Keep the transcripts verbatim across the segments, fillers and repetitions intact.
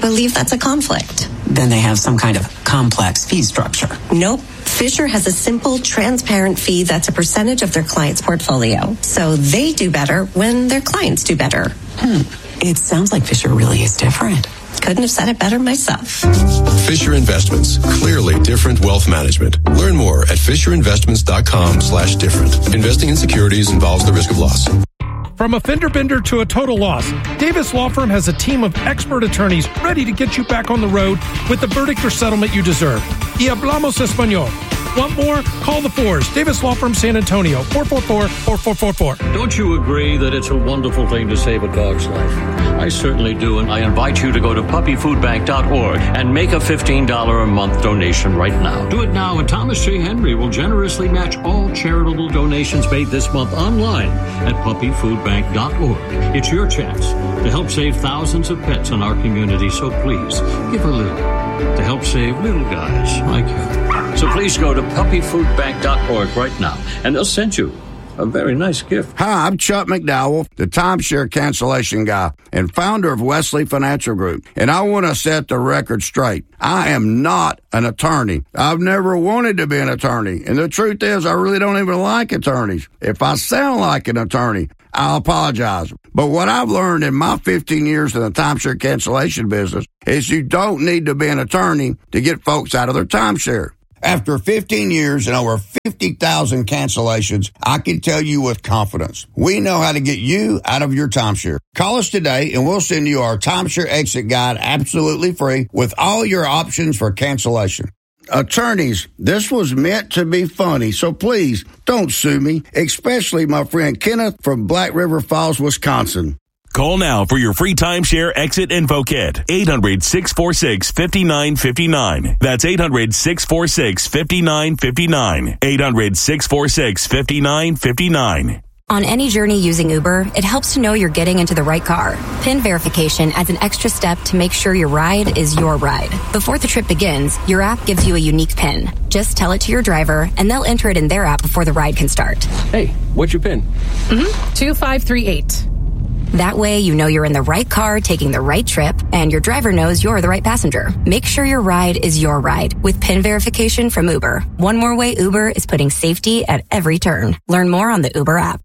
believe that's a conflict. Then they have some kind of complex fee structure. Nope. Fisher has a simple, transparent fee that's a percentage of their client's portfolio. So they do better when their clients do better. Hmm. It sounds like Fisher really is different. Couldn't have said it better myself. Fisher Investments. Clearly different wealth management. Learn more at fisherinvestments.com slash different. Investing in securities involves the risk of loss. From a fender bender to a total loss, Davis Law Firm has a team of expert attorneys ready to get you back on the road with the verdict or settlement you deserve. Y hablamos español. Want more? Call the Fours. Davis Law Firm, San Antonio, four four four, four four four four. Don't you agree that it's a wonderful thing to save a dog's life? I certainly do, and I invite you to go to puppy food bank dot org and make a fifteen dollars a month donation right now. Do it now, and Thomas J. Henry will generously match all charitable donations made this month online at puppy food bank dot org. It's your chance to help save thousands of pets in our community, so please give a little to help save little guys like you. So please go to puppy food bank dot org right now, and they'll send you a very nice gift. Hi, I'm Chuck McDowell, the timeshare cancellation guy and founder of Wesley Financial Group. And I want to set the record straight. I am not an attorney. I've never wanted to be an attorney. And the truth is, I really don't even like attorneys. If I sound like an attorney, I'll apologize. But what I've learned in my fifteen years in the timeshare cancellation business is you don't need to be an attorney to get folks out of their timeshare. After fifteen years and over fifty thousand cancellations, I can tell you with confidence, we know how to get you out of your timeshare. Call us today and we'll send you our timeshare exit guide absolutely free with all your options for cancellation. Attorneys, this was meant to be funny, so please don't sue me, especially my friend Kenneth from Black River Falls, Wisconsin. Call now for your free timeshare exit info kit. eight hundred, six four six, five nine five nine. That's eight hundred, six four six, five nine five nine. eight hundred, six four six, five nine five nine. On any journey using Uber, it helps to know you're getting into the right car. PIN verification adds an extra step to make sure your ride is your ride. Before the trip begins, your app gives you a unique PIN. Just tell it to your driver, and they'll enter it in their app before the ride can start. Hey, what's your PIN? Mm-hmm. two five three eight. That way, you know you're in the right car taking the right trip, and your driver knows you're the right passenger. Make sure your ride is your ride with PIN verification from Uber. One more way Uber is putting safety at every turn. Learn more on the Uber app.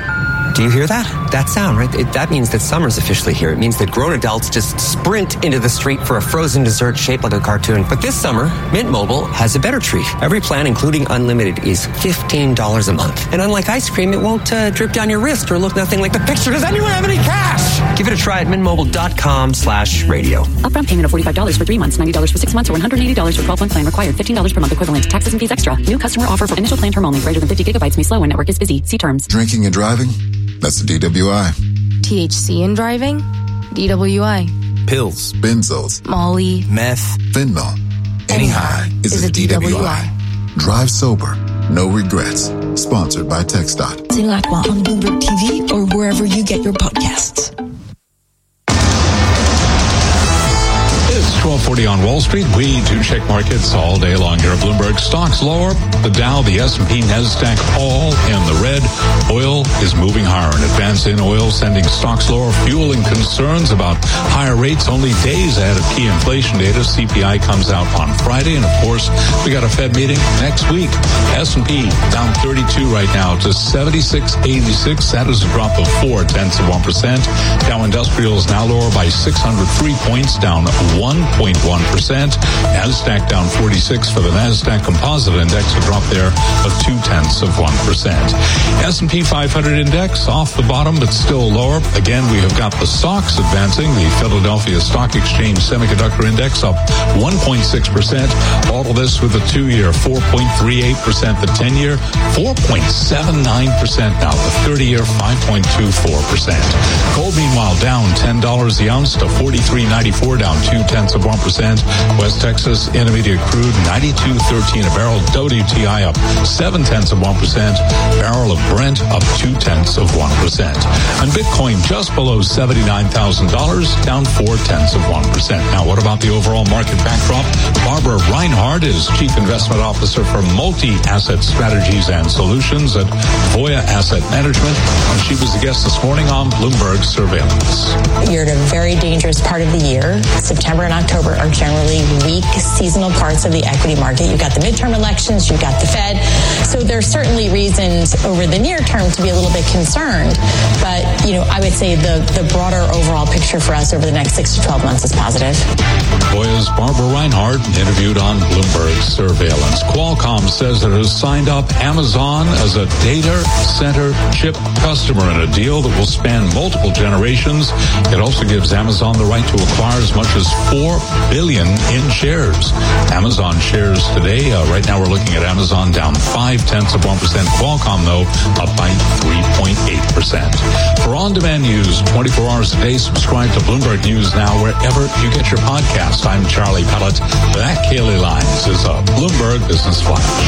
Do you hear that? That sound, right? It, that means that summer's officially here. It means that grown adults just sprint into the street for a frozen dessert shaped like a cartoon. But this summer, Mint Mobile has a better treat. Every plan, including unlimited, is fifteen dollars a month. And unlike ice cream, it won't uh, drip down your wrist or look nothing like the picture. Does anyone have any cash? Give it a try at mintmobile.com slash radio. Upfront payment of forty-five dollars for three months, ninety dollars for six months, or one hundred eighty dollars for twelve-month plan required. fifteen dollars per month equivalent. Taxes and fees extra. New customer offer for initial plan term only. Greater than fifty gigabytes may slow when network is busy. See terms. Drinking and driving? That's the D W I. T H C in driving? D W I. Pills, benzos, Molly, meth, fentanyl. Any high is, is a, a D W I. D W I. Drive sober. No regrets. Sponsored by TxDOT. Silacqua on Bloomberg T V or wherever you get your podcasts. It's twelve forty on Wall Street. We do check markets all day long here at Bloomberg. Stocks lower. The Dow, the S and P, NASDAQ all in the red. Oil is moving higher. An advance in oil sending stocks lower, fueling concerns about higher rates only days ahead of key inflation data. C P I comes out on Friday. And, of course, we got a Fed meeting next week. S and P down thirty-two right now to seventy-six eighty-six. That is a drop of four tenths of one percent. Dow Industrial is now lower by six hundred three points, down one point one percent. NASDAQ down forty-six for the NASDAQ Composite Index, a drop there of two tenths of one percent. S and P five hundred Index off the bottom, but still lower. Again, we have got the stocks advancing. The Philadelphia Stock Exchange Semiconductor Index up one point six percent. All of this with the two-year four point three eight percent. The ten-year four point seven nine percent now. The thirty-year five point two four percent. Gold, meanwhile, down ten dollars the ounce to forty-three ninety-four, down two tenths of one percent. West Texas Intermediate crude ninety-two thirteen a barrel. W T I up seven tenths of one percent. Barrel of Brent up two tenths of one percent. And Bitcoin just below seventy-nine thousand dollars, down four tenths of one percent. Now, what about the overall market backdrop? Barbara Reinhardt is Chief Investment Officer for Multi-Asset Strategies and Solutions at Voya Asset Management. And she was the guest this morning on Bloomberg Surveillance. You're at a very dangerous part of the year. September and October are generally weak seasonal parts of the equity market. You've got the midterm elections, you've got the Fed. So there's certainly reasons over the near term to be a little bit concerned. But, you know, I would say the, the broader overall picture for us over the next six to twelve months is positive. Voya's Barbara Reinhardt interviewed on Bloomberg Surveillance. Qualcomm says that it has signed up Amazon as a data center chip customer in a deal that will span multiple generations. It also gives Amazon the right to acquire as much as four billion dollars in shares. Amazon shares today, uh, right now we're looking at Amazon down five tenths of one percent. Qualcomm, though, up by three point eight percent. For on-demand news twenty-four hours a day, subscribe to Bloomberg News now wherever you get your podcast. I'm Charlie Pellet. That Kaylee Lyons is a Bloomberg Business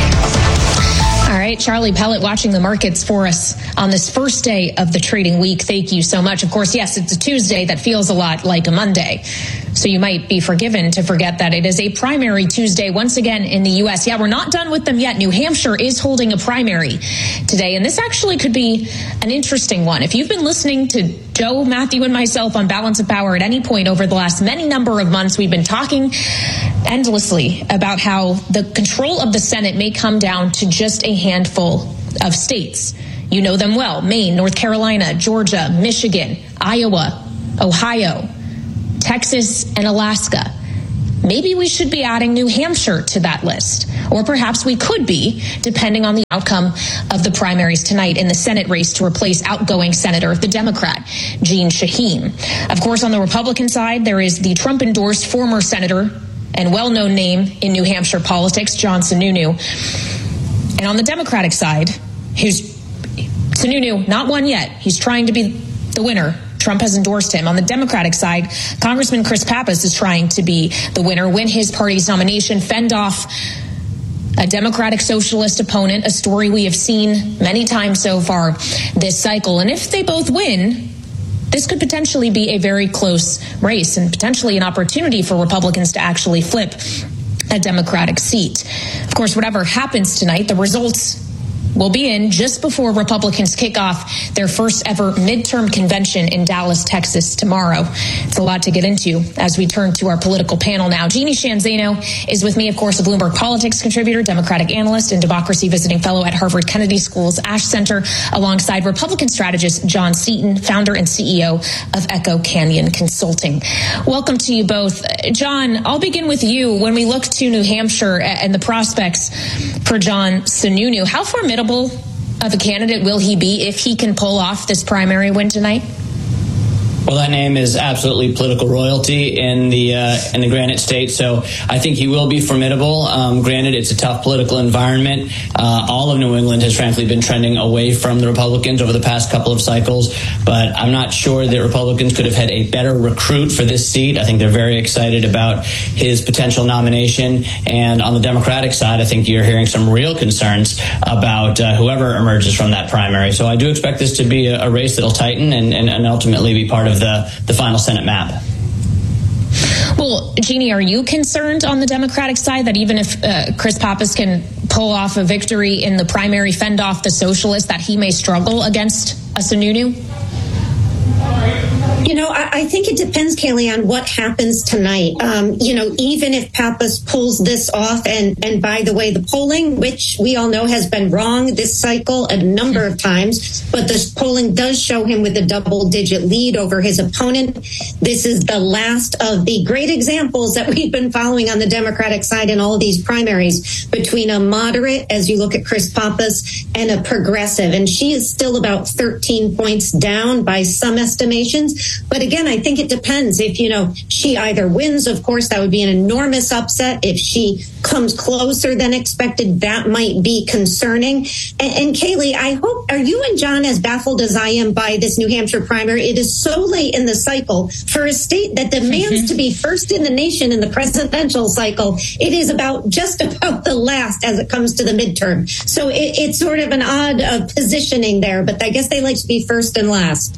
Flash. All right, Charlie Pellet watching the markets for us on this first day of the trading week. Thank you so much. Of course, yes, it's a Tuesday that feels a lot like a Monday. So you might be forgiven to forget that it is a primary Tuesday once again in the U S. Yeah, we're not done with them yet. New Hampshire is holding a primary today, and this actually could be an interesting one. If you've been listening to Joe, Matthew, and myself on Balance of Power at any point over the last many number of months, we've been talking endlessly about how the control of the Senate may come down to just a handful of states. You know them well: Maine, North Carolina, Georgia, Michigan, Iowa, Ohio, Texas, and Alaska. Maybe we should be adding New Hampshire to that list, or perhaps we could be, depending on the outcome of the primaries tonight in the Senate race to replace outgoing Senator, the Democrat, Jeanne Shaheen. Of course, on the Republican side, there is the Trump-endorsed former Senator and well-known name in New Hampshire politics, John Sununu. And on the Democratic side, who's Sununu, not won yet. He's trying to be the winner. Trump has endorsed him. On the Democratic side, Congressman Chris Pappas is trying to be the winner, win his party's nomination, fend off a Democratic socialist opponent, a story we have seen many times so far this cycle. And if they both win, this could potentially be a very close race and potentially an opportunity for Republicans to actually flip a Democratic seat. Of course, whatever happens tonight, the results will be in just before Republicans kick off their first ever midterm convention in Dallas, Texas tomorrow. It's a lot to get into as we turn to our political panel now. Jeannie Sheehan Zaino is with me, of course, a Bloomberg Politics contributor, Democratic analyst, and democracy visiting fellow at Harvard Kennedy School's Ash Center, alongside Republican strategist John Seaton, founder and C E O of Echo Canyon Consulting. Welcome to you both. John, I'll begin with you. When we look to New Hampshire and the prospects for John Sununu, how formidable of a candidate will he be if he can pull off this primary win tonight? Well, that name is absolutely political royalty in the uh, in the Granite State, so I think he will be formidable. Um, granted, it's a tough political environment. Uh, all of New England has frankly been trending away from the Republicans over the past couple of cycles, but I'm not sure that Republicans could have had a better recruit for this seat. I think they're very excited about his potential nomination, and on the Democratic side, I think you're hearing some real concerns about uh, whoever emerges from that primary. So I do expect this to be a, a race that'll tighten and, and, and ultimately be part of the, the final Senate map. Well, Jeannie, are you concerned on the Democratic side that even if uh, Chris Pappas can pull off a victory in the primary, fend off the socialists, that he may struggle against a Sununu? You know, I, I think it depends, Kaylee, on what happens tonight. Um, you know, even if Pappas pulls this off, and, and by the way, the polling, which we all know has been wrong this cycle a number of times, but this polling does show him with a double-digit lead over his opponent. This is the last of the great examples that we've been following on the Democratic side in all of these primaries between a moderate, as you look at Chris Pappas, and a progressive. And she is still about thirteen points down by some estimations. But again, I think it depends. If, you know, she either wins, of course, that would be an enormous upset. If she comes closer than expected, that might be concerning. And, and Kaylee, I hope, are you and John as baffled as I am by this New Hampshire primary? It is so late in the cycle for a state that demands to be first in the nation in the presidential cycle. It is about just about the last as it comes to the midterm. So it, it's sort of an odd uh, positioning there, but I guess they like to be first and last.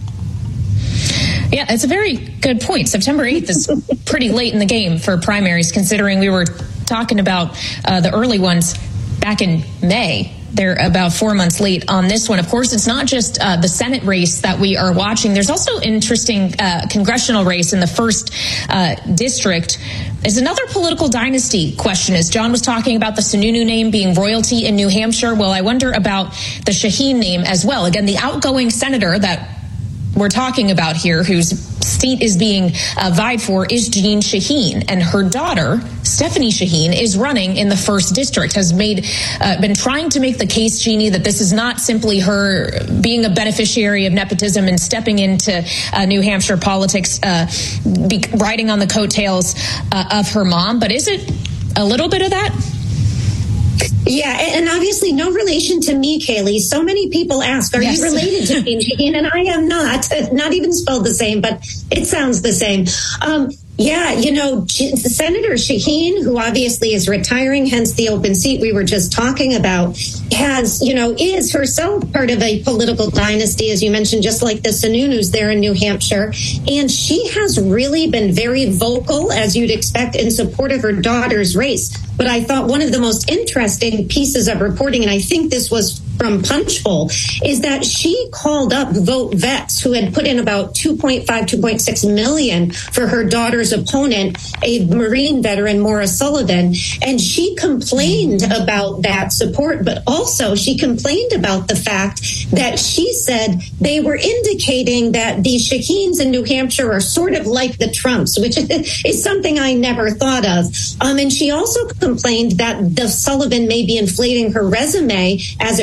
Yeah, it's a very good point. September eighth is pretty late in the game for primaries, considering we were talking about uh, the early ones back in May. They're about four months late on this one. Of course, it's not just uh, the Senate race that we are watching. There's also interesting uh, congressional race in the first uh, district. Is another political dynasty question, as John was talking about the Sununu name being royalty in New Hampshire. Well, I wonder about the Shaheen name as well. Again, the outgoing senator that we're talking about here, whose seat is being uh, vied for, is Jeanne Shaheen, and her daughter Stephanie Shaheen is running in the first district. Has made uh, been trying to make the case, Jeannie, that this is not simply her being a beneficiary of nepotism and stepping into uh, New Hampshire politics, uh, be, riding on the coattails uh, of her mom, but is it a little bit of that? Yeah, and obviously no relation to me, Kaylee. So many people ask, are yes. you related to Jeanne Shaheen? And I am not, not even spelled the same, but it sounds the same. Um, Yeah, you know, Senator Shaheen, who obviously is retiring, hence the open seat we were just talking about, has, you know, is herself part of a political dynasty, as you mentioned, just like the Sununus there in New Hampshire. And she has really been very vocal, as you'd expect, in support of her daughter's race. But I thought one of the most interesting pieces of reporting, and I think this was from Punchbowl, is that she called up Vote Vets, who had put in about two point five, two point six million for her daughter's opponent, a Marine veteran, Maura Sullivan, and she complained about that support, but also she complained about the fact that she said they were indicating that the Shaheens in New Hampshire are sort of like the Trumps, which is something I never thought of. Um, and she also complained that the Sullivan may be inflating her resume as a